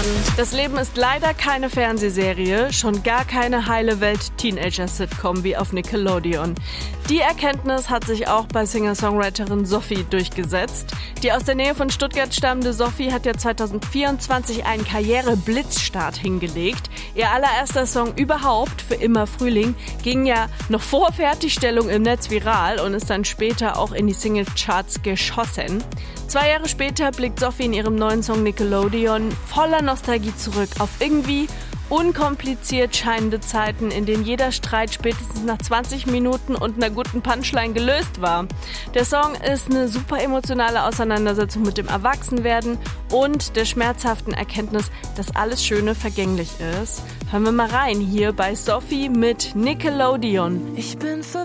Das Leben ist leider keine Fernsehserie, schon gar keine heile Welt-Teenager-Sitcom wie auf Nickelodeon. Die Erkenntnis hat sich auch bei Singer-Songwriterin Sophie durchgesetzt. Die aus der Nähe von Stuttgart stammende Sophie hat ja 2024 einen Karriere-Blitzstart hingelegt. Ihr allererster Song überhaupt, Für immer Frühling, ging ja noch vor Fertigstellung im Netz viral und ist dann später auch in die Single-Charts geschossen. 2 Jahre später blickt Sophie in ihrem neuen Song Nickelodeon voller Nostalgie zurück auf irgendwie unkompliziert scheinende Zeiten, in denen jeder Streit spätestens nach 20 Minuten und einer guten Punchline gelöst war. Der Song ist eine super emotionale Auseinandersetzung mit dem Erwachsenwerden und der schmerzhaften Erkenntnis, dass alles Schöne vergänglich ist. Hören wir mal rein hier bei Sophie mit Nickelodeon. Ich bin verwirrt